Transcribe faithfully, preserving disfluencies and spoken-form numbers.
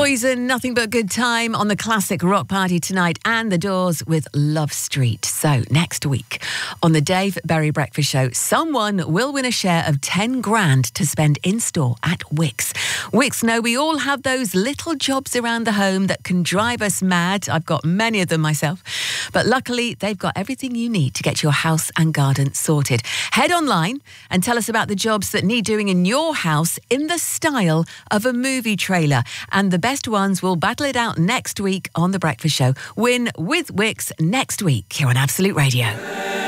Poison, Nothing But Good Time on the Classic Rock Party tonight, and The Doors with Love Street. So next week on the Dave Berry Breakfast Show, someone will win a share of ten grand to spend in store at Wickes. Wickes know we all have those little jobs around the home that can drive us mad. I've got many of them myself. But luckily, they've got everything you need to get your house and garden sorted. Head online and tell us about the jobs that need doing in your house in the style of a movie trailer. And the best ones will battle it out next week on The Breakfast Show. Win with Wickes next week here on Absolute Radio.